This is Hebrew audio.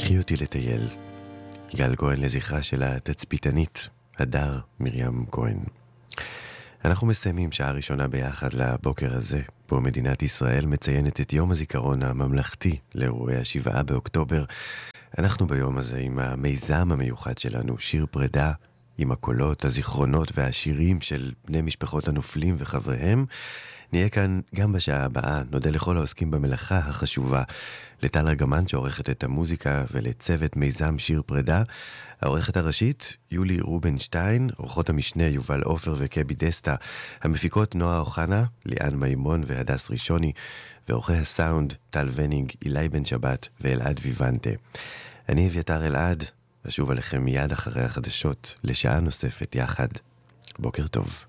קחי אותי לטייל. יגאל כהן לזכרה של התצפיתנית הדר מרים כהן. אנחנו מסיימים שעה ראשונה ביחד לבוקר הזה, פה מדינת ישראל מציינת את יום הזיכרון הממלכתי לאירועי 7 באוקטובר. אנחנו ביום הזה עם המיזם המיוחד שלנו, שיר פרידה, עם הקולות, הזיכרונות והשירים של בני משפחות הנופלים וחבריהם. נהיה כאן גם בשעה הבאה. נודה לכל העוסקים במלאכה החשובה, לטל ארגמן שעורכת את המוזיקה ולצוות מיזם שיר פרידה, העורכת הראשית יולי רובינשטיין, עורכות המשנה יובל עופר וקבי דסטה, המפיקות נועה אוחנה, ליאן מימון והדס ראשוני, ועורכי הסאונד טל ונינג, אילי בן שבת ואלעד ויוונטה. אני אביתר אלעד, אשוב עליכם מיד אחרי החדשות לשעה נוספת יחד. בוקר טוב.